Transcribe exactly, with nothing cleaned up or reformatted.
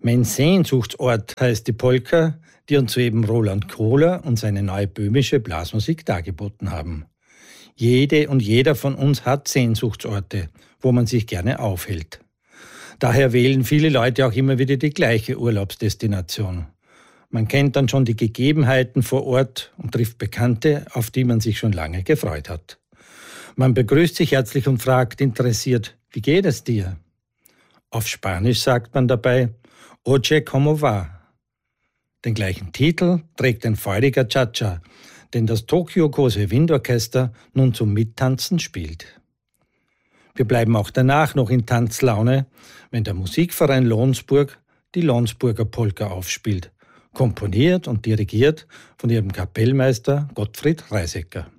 Mein Sehnsuchtsort heißt die Polka, die uns soeben Roland Kohler und seine neue böhmische Blasmusik dargeboten haben. Jede und jeder von uns hat Sehnsuchtsorte, wo man sich gerne aufhält. Daher wählen viele Leute auch immer wieder die gleiche Urlaubsdestination. Man kennt dann schon die Gegebenheiten vor Ort und trifft Bekannte, auf die man sich schon lange gefreut hat. Man begrüßt sich herzlich und fragt interessiert, wie geht es dir? Auf Spanisch sagt man dabei, Oye, ¿cómo va? Den gleichen Titel trägt ein feuriger Cha-Cha, den das Tokyo Kose Windorchester nun zum Mittanzen spielt. Wir bleiben auch danach noch in Tanzlaune, wenn der Musikverein Lohnsburg die Lohnsburger Polka aufspielt, komponiert und dirigiert von ihrem Kapellmeister Gottfried Reisecker.